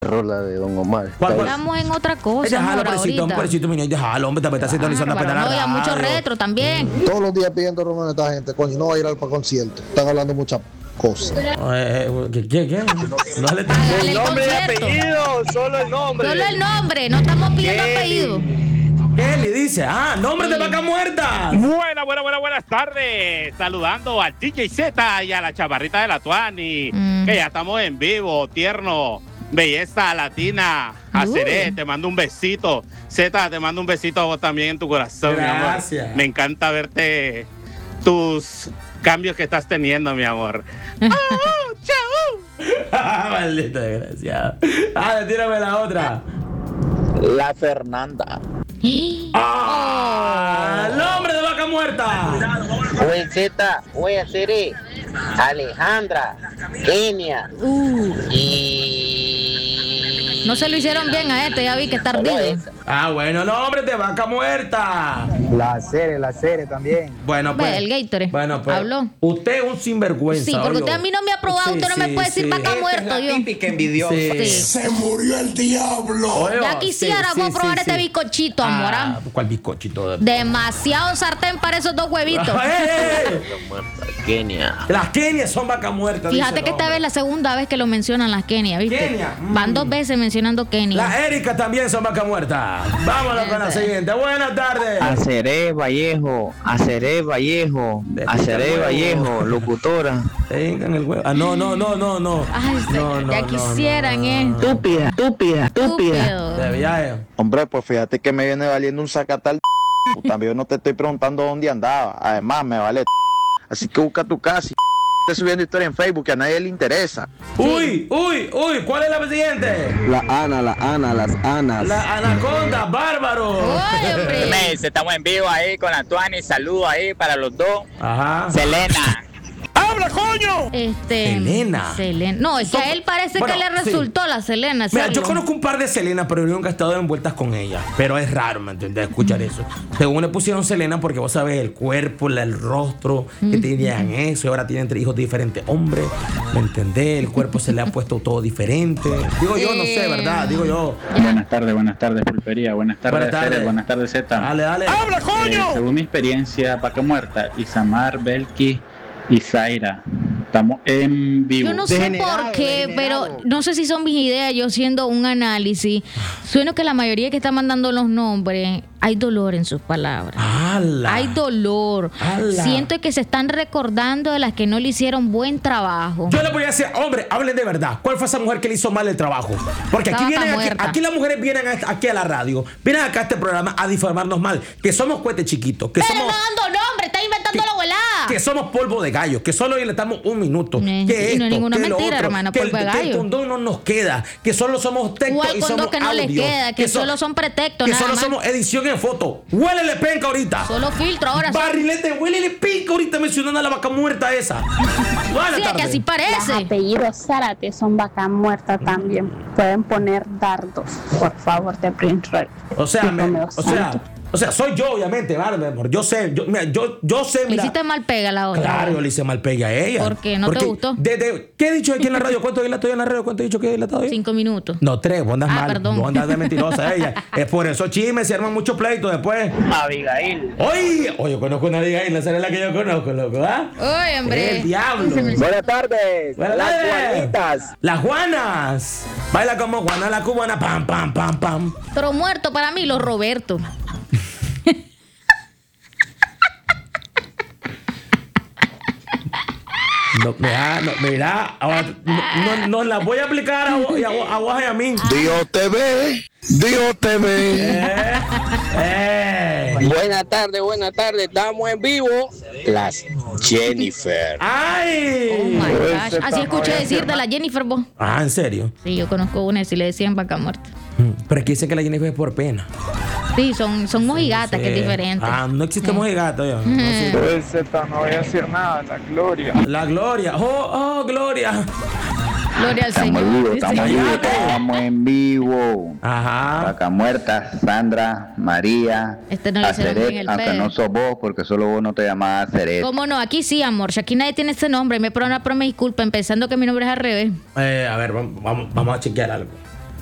rola de Don Omar. ¿Cuál? Estamos en otra cosa, Déjalo, amor, pobrecito, ahorita. mi niño, déjalo, hombre, te está sintonizando apenas la No, y a mucho radio. retro también. Todos los días pidiendo reunión a esta gente, coño, no va a ir al concierto. Están hablando muchas cosas. ¿Qué? No le Hágale el Nombre y concierto. apellido, solo el nombre. Solo el nombre, no estamos pidiendo apellido. ¿Qué le dice? Nombre de vaca muerta. Buenas tardes. Saludando al DJ Z y a la chavarrita de la Tuani. Que ya estamos en vivo, tierno. Belleza latina. Aceré, te mando un besito. Z, te mando un besito a vos también en tu corazón, mi amor. Gracias. Me encanta verte tus cambios que estás teniendo, mi amor. ¡Chao! Maldito desgraciado. Tírame la otra. La Fernanda. Nombre de vaca muerta. Oye, Z, oye, Siri, Alejandra, Kenia y... No se lo hicieron bien a este, ya vi que está ardido. Bueno, nombre de vaca muerta. La serie también. Bueno, pues. Ve, el Gatorade. Bueno, pues. Habló. Usted es un sinvergüenza. Sí, porque oye. usted a mí no me ha probado, Sí, usted no me sí, puede decir sí. vaca muerto, yo. Típica envidiosa. Sí. Sí. murió el diablo. Oye, Ya quisiéramos probar este bizcochito, amor. ¿Cuál bizcochito? Demasiado sartén para esos dos huevitos. Kenia. Las Kenias son vaca muerta. Fíjate dice que el esta hombre. vez la segunda vez que lo mencionan las Kenia, ¿viste? Kenia, Van 2 veces mencionando Kenia. Las Erika también son vaca muerta. Vámonos con la siguiente. Buenas tardes. Aceré Vallejo, locutora. Tengan el huevo. No. Ay, ya quisieran, Estúpida. Estúpido. Hombre, pues fíjate que me viene valiendo un sacatal. También no te estoy preguntando dónde andaba. Además, me vale. Así que busca tu casa y esté subiendo historia en Facebook que a nadie le interesa. Uy, ¿cuál es la siguiente? Las Anas. La anaconda, bárbaro. Oye, hombre. Estamos en vivo ahí con la Tuani, saludos ahí para los dos. Ajá. Selena. Selena. No, es que a él parece Bueno, que le resultó la Selena. Mira, yo hacerlo. conozco un par de Selena, pero yo nunca he estado envueltas con ella. Pero es raro, ¿me entiendes? Escuchar eso. Según le pusieron Selena, porque vos sabés el cuerpo, el rostro, que tenían eso, y ahora tienen 3 hijos de diferentes hombres. ¿Me entendés? El cuerpo se le ha puesto todo diferente. Digo yo, no sé, ¿verdad? Digo yo. Buenas tardes, Pulpería. Buenas tardes, Cere. Buenas tardes, Z. Dale. ¡Habla, coño! Según mi experiencia, vaca muerta, Isamar, Belki y Zaira. Estamos en vivo. Yo no sé por qué, pero no sé si son mis ideas, yo haciendo un análisis. Suena que la mayoría que está mandando los nombres, hay dolor en sus palabras. ¡Hala! Hay dolor. ¡Hala! Siento que se están recordando de las que no le hicieron buen trabajo. Yo le voy a decir, hombre, hablen de verdad. ¿Cuál fue esa mujer que le hizo mal el trabajo? Porque aquí Estaba vienen, muerta. aquí las mujeres vienen aquí a la radio, vienen acá a este programa a difamarnos mal. Que somos cohetes chiquitos, que Pero somos... no dando nombre, está inventando la volada. Que somos polvo de gallo, que solo le damos un minuto. Que y no esto, es ninguna que lo mentira, otro, hermana, que polvo de que el gallo. condón no nos queda, que solo somos texto ¿Cuál y condón somos que no les audio, queda? Que solo son pretextos, que nada solo más. somos edición en foto. Huélele penca ahorita. Solo filtro ahora. Barrilete, huélele penca ahorita mencionando a la vaca muerta esa. Buenas Sí, es que tardes. así parece. Apellidos Zárate son vaca muerta también. Pueden poner dardos, por favor, de Prince Roy. O sea, Romeo Santos. soy yo, obviamente, ¿vale, mi amor? Yo sé, mira, yo sé, Le mira. hiciste mal pega la otra. Claro, yo le hice mal pegue a ella. ¿Por qué? ¿No te gustó? ¿Qué he dicho aquí en la radio? ¿Cuánto he dilatado en la radio? ¿Cuánto he dicho que he dilatado? 5 minutos. No, 3, vos andas mal. Perdón. Vos andas de mentirosa ella. Es por eso chismes, se arman mucho pleito después. Abigail. Oye, yo conozco una Abigail, esa es la que yo conozco, loco, ¿ah? Oye, hombre. El diablo. Buenas tardes. Buenas Las tardes. Juanitas. Las Juanas. Baila como Juana la cubana, pam, pam, pam, pam. Pero muerto para mí, los Roberto. No, mira, ahora no la voy a aplicar a vos y a mí. Dios te ve. Buenas tardes, estamos en vivo. Las Jennifer. Oh ¡Ay! my gosh. Así escuché decir de la Jennifer vos. ¿En serio? Sí, yo conozco una y si le decían vaca muerta. Pero aquí dice que la Jennifer es por pena. Sí, son mojigatas, que es diferente. No existe mojigata ya. No existe. Pues Z, no voy a decir nada, la gloria. La Gloria. Oh, Gloria. Gloria al Señor. Estamos en vivo. Ajá. Vaca muerta, Sandra, María, Este no le hicieron bien Aceret, el aunque pedo. no sos vos, porque solo vos no te llamás Aceret. ¿Cómo no? Aquí sí, amor. Aquí nadie tiene ese nombre. Me disculpa, pensando que mi nombre es al revés. A ver, vamos a chequear algo.